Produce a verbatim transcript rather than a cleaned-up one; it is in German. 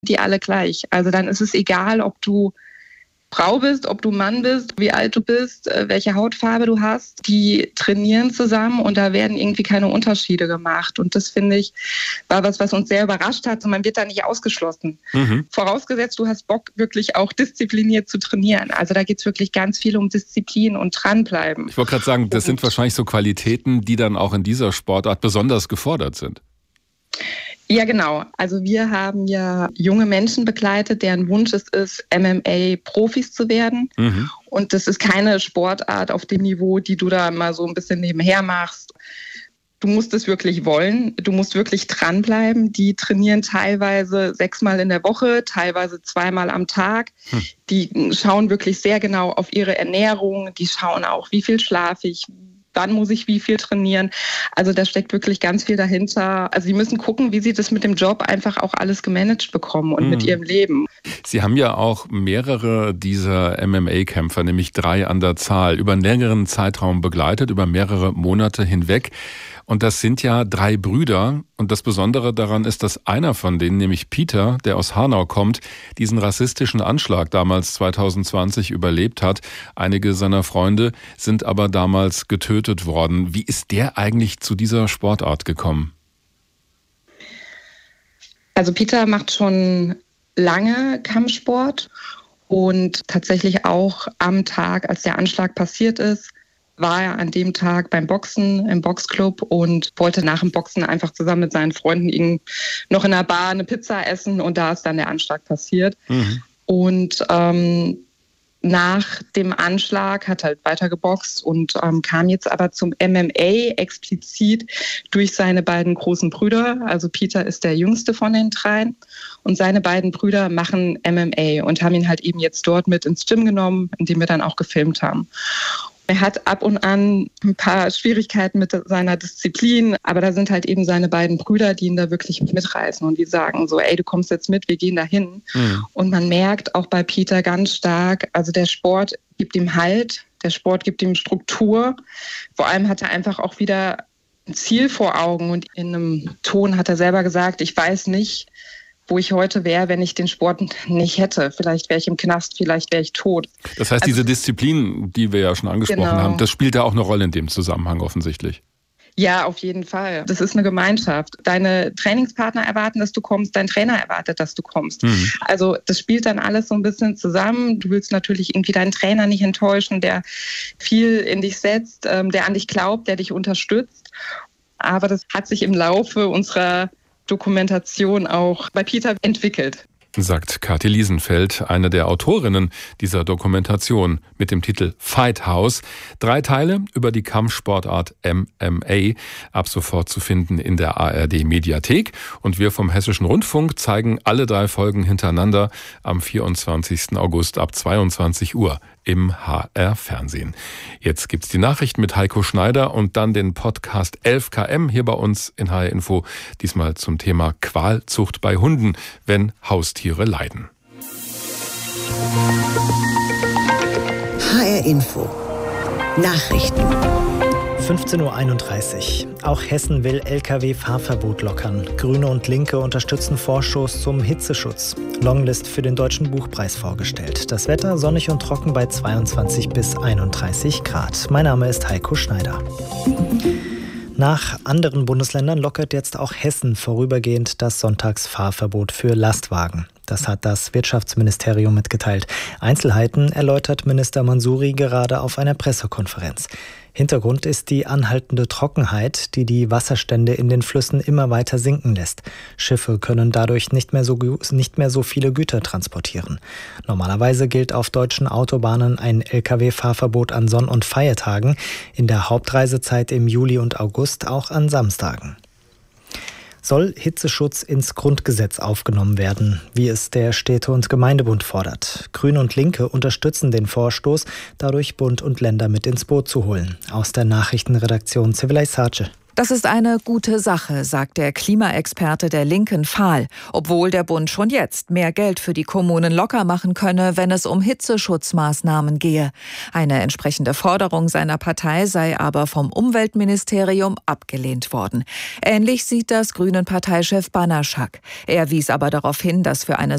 die alle gleich. Also dann ist es egal, ob du Frau bist, ob du Mann bist, wie alt du bist, welche Hautfarbe du hast. Die trainieren zusammen und da werden irgendwie keine Unterschiede gemacht. Und das, finde ich, war was, was uns sehr überrascht hat. Und man wird da nicht ausgeschlossen. Mhm. Vorausgesetzt, du hast Bock, wirklich auch diszipliniert zu trainieren. Also da geht es wirklich ganz viel um Disziplin und dranbleiben. Ich wollte gerade sagen, das sind wahrscheinlich so Qualitäten, die dann auch in dieser Sportart besonders gefordert sind. Ja, genau. Also wir haben ja junge Menschen begleitet, deren Wunsch es ist, M M A-Profis zu werden. Mhm. Und das ist keine Sportart auf dem Niveau, die du da mal so ein bisschen nebenher machst. Du musst es wirklich wollen. Du musst wirklich dranbleiben. Die trainieren teilweise sechsmal in der Woche, teilweise zweimal am Tag. Hm. Die schauen wirklich sehr genau auf ihre Ernährung. Die schauen auch, wie viel schlafe ich, wann muss ich wie viel trainieren. Also da steckt wirklich ganz viel dahinter. Also sie müssen gucken, wie sie das mit dem Job einfach auch alles gemanagt bekommen und mhm. mit ihrem Leben. Sie haben ja auch mehrere dieser M M A-Kämpfer, nämlich drei an der Zahl, über einen längeren Zeitraum begleitet, über mehrere Monate hinweg. Und das sind ja drei Brüder. Und das Besondere daran ist, dass einer von denen, nämlich Peter, der aus Hanau kommt, diesen rassistischen Anschlag damals zwanzig zwanzig überlebt hat. Einige seiner Freunde sind aber damals getötet worden. Wie ist der eigentlich zu dieser Sportart gekommen? Also Peter macht schon lange Kampfsport und tatsächlich auch am Tag, als der Anschlag passiert ist, war er an dem Tag beim Boxen im Boxclub und wollte nach dem Boxen einfach zusammen mit seinen Freunden noch in einer Bar eine Pizza essen und da ist dann der Anschlag passiert. Mhm. Und ähm, nach dem Anschlag hat er halt weiter geboxt und ähm, kam jetzt aber zum M M A explizit durch seine beiden großen Brüder. Also Peter ist der jüngste von den dreien und seine beiden Brüder machen M M A und haben ihn halt eben jetzt dort mit ins Gym genommen, in dem wir dann auch gefilmt haben. Er hat ab und an ein paar Schwierigkeiten mit seiner Disziplin, aber da sind halt eben seine beiden Brüder, die ihn da wirklich mitreißen und die sagen so, ey, du kommst jetzt mit, wir gehen da hin. Mhm. Und man merkt auch bei Peter ganz stark, also der Sport gibt ihm Halt, der Sport gibt ihm Struktur. Vor allem hat er einfach auch wieder ein Ziel vor Augen und in einem Ton hat er selber gesagt, ich weiß nicht, wo ich heute wäre, wenn ich den Sport nicht hätte. Vielleicht wäre ich im Knast, vielleicht wäre ich tot. Das heißt, also, diese Disziplin, die wir ja schon angesprochen genau. haben, das spielt ja auch eine Rolle in dem Zusammenhang offensichtlich. Ja, auf jeden Fall. Das ist eine Gemeinschaft. Deine Trainingspartner erwarten, dass du kommst, dein Trainer erwartet, dass du kommst. Mhm. Also das spielt dann alles so ein bisschen zusammen. Du willst natürlich irgendwie deinen Trainer nicht enttäuschen, der viel in dich setzt, der an dich glaubt, der dich unterstützt. Aber das hat sich im Laufe unserer Dokumentation auch bei Peter entwickelt. Sagt Kathi Liesenfeld, eine der Autorinnen dieser Dokumentation mit dem Titel Fight House. Drei Teile über die Kampfsportart M M A, ab sofort zu finden in der A R D-Mediathek. Und wir vom Hessischen Rundfunk zeigen alle drei Folgen hintereinander am vierundzwanzigsten August ab zweiundzwanzig Uhr im H R-Fernsehen. Jetzt gibt's die Nachrichten mit Heiko Schneider und dann den Podcast elf Kilometer hier bei uns in H R Info. Diesmal zum Thema Qualzucht bei Hunden, wenn Haustiere leiden. H R Info Nachrichten. fünfzehn Uhr einunddreißig. Auch Hessen will L K W-Fahrverbot lockern. Grüne und Linke unterstützen Vorstoß zum Hitzeschutz. Longlist für den Deutschen Buchpreis vorgestellt. Das Wetter sonnig und trocken bei zweiundzwanzig bis einunddreißig Grad. Mein Name ist Heiko Schneider. Nach anderen Bundesländern lockert jetzt auch Hessen vorübergehend das Sonntagsfahrverbot für Lastwagen. Das hat das Wirtschaftsministerium mitgeteilt. Einzelheiten erläutert Minister Mansouri gerade auf einer Pressekonferenz. Hintergrund ist die anhaltende Trockenheit, die die Wasserstände in den Flüssen immer weiter sinken lässt. Schiffe können dadurch nicht mehr so, nicht mehr so viele Güter transportieren. Normalerweise gilt auf deutschen Autobahnen ein L K W-Fahrverbot an Sonn- und Feiertagen, in der Hauptreisezeit im Juli und August auch an Samstagen. Soll Hitzeschutz ins Grundgesetz aufgenommen werden, wie es der Städte- und Gemeindebund fordert. Grüne und Linke unterstützen den Vorstoß, dadurch Bund und Länder mit ins Boot zu holen. Aus der Nachrichtenredaktion Civilay Sace. Das ist eine gute Sache, sagt der Klimaexperte der Linken Fahl, obwohl der Bund schon jetzt mehr Geld für die Kommunen locker machen könne, wenn es um Hitzeschutzmaßnahmen gehe. Eine entsprechende Forderung seiner Partei sei aber vom Umweltministerium abgelehnt worden. Ähnlich sieht das Grünen-Parteichef Banaschak. Er wies aber darauf hin, dass für eine